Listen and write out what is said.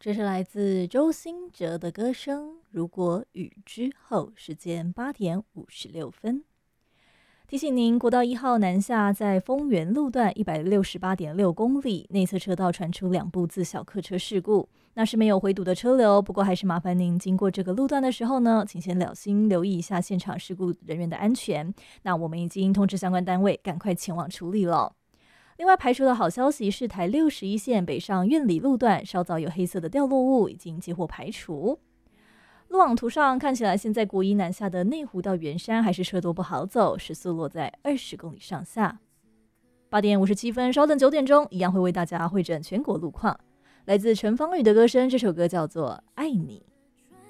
这是来自周兴哲的歌声《如果雨之后》，时间8:56。提醒您，国道1号南下在丰原路段168.6公里，内侧车道传出2部自小客车事故，那是没有回堵的车流，不过还是麻烦您经过这个路段的时候呢，请先留意一下现场事故人员的安全。那我们已经通知相关单位，赶快前往处理了。另外排除的好消息是，台61线北上苑里路段稍早有黑色的掉落物，已经接获排除。路网图上看起来，现在国一南下的内湖到圆山还是车多不好走，时速落在20公里上下。8:57，稍等9点钟，一样会为大家汇整全国路况。来自陈芳宇的歌声，这首歌叫做《爱你》。